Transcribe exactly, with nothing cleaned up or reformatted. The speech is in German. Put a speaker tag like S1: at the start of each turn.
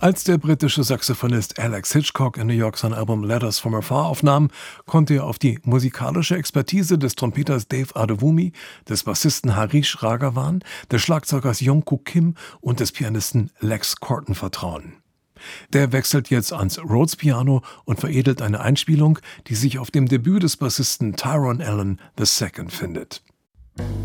S1: Als der britische Saxophonist Alex Hitchcock in New York sein Album Letters from Afar aufnahm, konnte er auf die musikalische Expertise des Trompeters Dave Adewumi, des Bassisten Harish Raghavan, des Schlagzeugers Yongku Kim und des Pianisten Lex Corton vertrauen. Der wechselt jetzt ans Rhodes-Piano und veredelt eine Einspielung, die sich auf dem Debüt des Bassisten Tyrone Allen der Second findet.